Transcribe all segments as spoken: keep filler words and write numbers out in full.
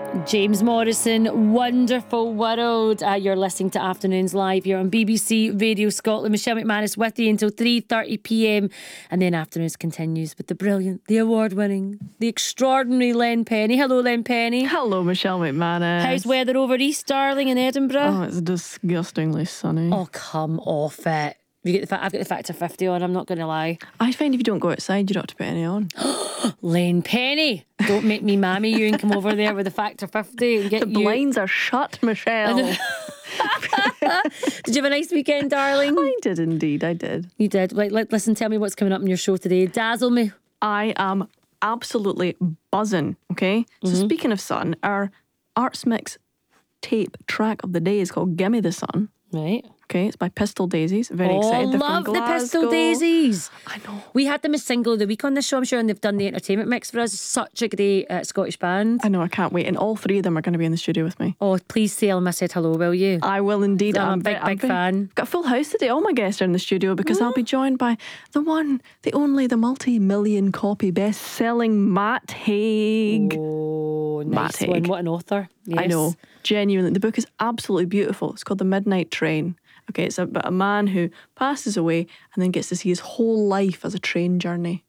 James Morrison, Wonderful World. Uh, you're listening to Afternoons Live here on B B C Radio Scotland. Michelle McManus with you until three thirty p m. And then Afternoons continues with the brilliant, the award-winning, the extraordinary Len Penny. Hello, Len Penny. Hello, Michelle McManus. How's weather over East, darling, in Edinburgh? Oh, it's disgustingly sunny. Oh, come off it. You get the fa- I've got the factor fifty on, I'm not going to lie. I find if you don't go outside, you don't have to put any on. Lane Penny, don't make me mammy you and come over there with the factor fifty and get The you. blinds are shut, Michelle. Did you have a nice weekend, darling? I did indeed, I did. You did. Like, li- listen, tell me what's coming up in your show today. Dazzle me. I am absolutely buzzing, okay? So Mm-hmm. speaking of sun, our Arts Mix tape track of the day is called Gimme the Sun. Right. Okay, it's by Pistol Daisies. Very Oh, excited. They're love from the Pistol Glasgow. Daisies. I know. We had them as single of the week on this show, I'm sure, and they've done the entertainment mix for us. Such a great uh, Scottish band. I know, I can't wait. And all three of them are going to be in the studio with me. Oh, please tell them I said hello, will you? I will indeed. I'm a very- big, big very- fan. Got a full house today. All my guests are in the studio because I'll be joined by the one, the only, the multi-million copy best-selling Matt Haig. Oh, Matt nice one. Haig. What an author. Yes. I know, genuinely. The book is absolutely beautiful. It's called The Midnight Train. Okay, it's about a man who passes away and then gets to see his whole life as a train journey.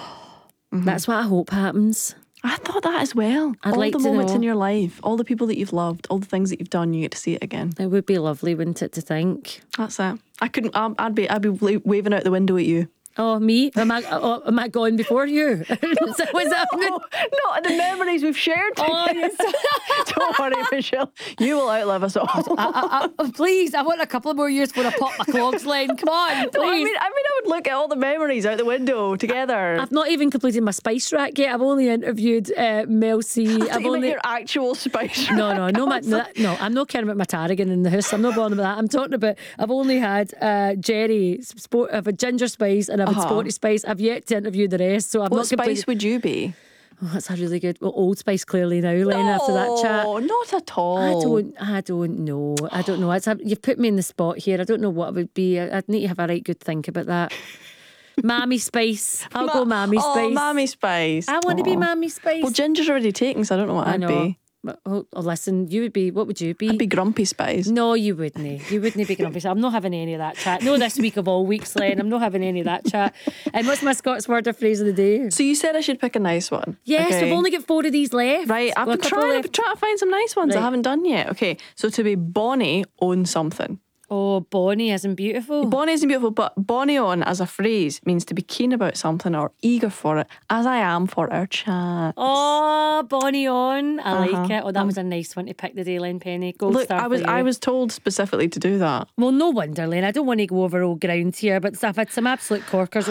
That's what I hope happens. I thought that as well. I'd all like the to moments know. in your life, all the people that you've loved, all the things that you've done, you get to see it again. It would be lovely, wouldn't it, to think? That's it. I couldn't. I'd I'd be. I'd be wa- waving out the window at you. Oh, me? Am I, oh, am I going before you? Was that No, not the memories we've shared. Oh, together. yes. Don't worry, Michelle. You will outlive us all. I, I, I, please, I want a couple of more years before I pop my clogs, Len. Come on, No, I please. mean, I mean, I would look at all the memories out the window together. I've not even completed my spice rack yet. I've only interviewed uh, Mel C. I I've think you meant only your actual spice. no, no, no, rack. ma- no, no. I'm not caring about my tarragon in the house. I'm not bothered about that. I'm talking about. I've only had uh, Jerry. Sport, I've had ginger spice and I've had Uh-huh. sporty spice. I've yet to interview the rest, so I've What not spice completed. would you be? Oh, that's a really good. Well, Old Spice clearly now, Len. After that chat. No, not at all. I don't. I don't know. I don't know. It's a, you've put me in the spot here. I don't know what it would be. I, I'd need to have a right good think about that. Mammy Spice. I'll Ma- go Mammy Oh, Spice. Mammy Spice. I want to be Aw. Mammy Spice. Well, Ginger's already taken, so I don't know what I I'd know. be. But, oh, oh, listen, you would be. What would you be? I'd be Grumpy Spice. No, you wouldn't. You wouldn't be grumpy. I'm not having any of that chat. No, this week of all weeks, Len. I'm not having any of that chat. And what's my Scots word or phrase of the day? So you said I should pick a nice one. Yes, okay? we've only got four of these left. Right, I've Well, a been couple trying, I've left. been trying to find some nice ones Right. I haven't done yet. Okay, so to be Bonnie on something. Oh, Bonnie isn't beautiful. Bonnie isn't beautiful, but Bonnie on as a phrase means to be keen about something or eager for it, as I am for our chat. Oh, Bonnie on. I like Uh-huh. it. Oh, that was a nice one to pick the day, Len Penny. Gold Look, star I was for you. I was told specifically to do that. Well, no wonder, Len. I don't want to go over old ground here, but I've had some absolute corkers